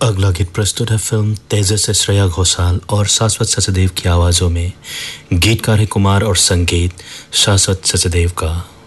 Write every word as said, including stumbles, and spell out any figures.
अगला गीत प्रस्तुत है फिल्म तेजस से श्रेया घोषाल और शाश्वत सचदेव की आवाज़ों में। गीतकार है कुमार और संगीत शाश्वत सचदेव का।